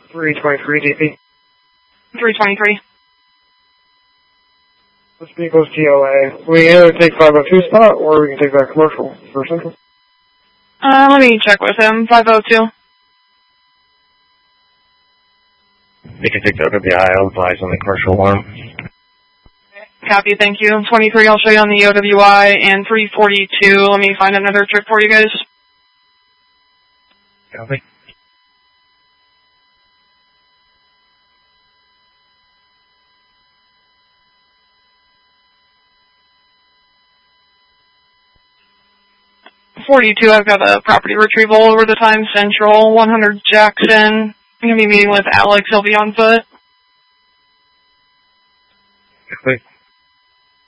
323 DP. 323. This vehicle's GLA. We can either take 502 spot or we can take that commercial for Central. Let me check with him. 502. They can take the OWI. I'll advise on the commercial one. Copy, thank you. 23, I'll show you on the OWI, and 342, let me find another trip for you guys. Copy. I've got a property retrieval over the time Central, 100 Jackson. I'm going to be meeting with Alex. He'll be on foot. Copy.